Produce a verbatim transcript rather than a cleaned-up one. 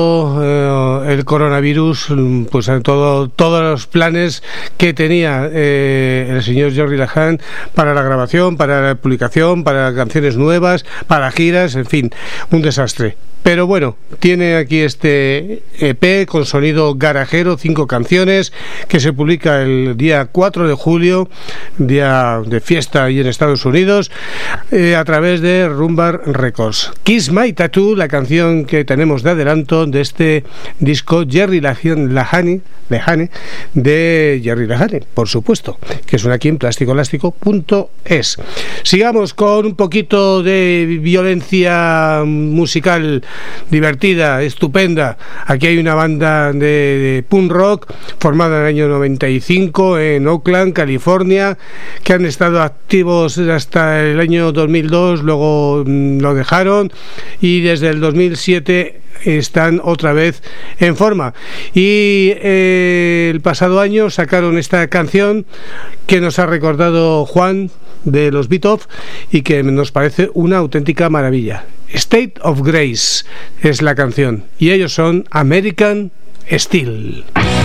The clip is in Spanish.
el coronavirus, pues todo, todos los planes que tenía eh, el señor Jerry Lahane para la grabación, para la publicación, para canciones nuevas, para giras, en fin, un desastre. Pero bueno, tiene aquí este E P con sonido garajero, cinco canciones, que se publica el día cuatro de julio, día de fiesta ahí en Estados Unidos, eh, a través de Rumbar Records. Kiss My Tattoo, la canción que tenemos de adelanto de este disco Jerry Lahane, Lahane de Jerry Lahane, por supuesto, que suena aquí en plástico elástico punto es. Sigamos con un poquito de violencia musical divertida, estupenda. Aquí hay una banda de, de punk rock formada en el año noventa y cinco en Oakland, California, que han estado activos hasta el año dos mil dos, luego mmm, lo dejaron y desde el dos mil siete están otra vez en forma. Y eh, el pasado año sacaron esta canción que nos ha recordado Juan de los Beatles y que nos parece una auténtica maravilla. State of Grace es la canción y ellos son American Steel.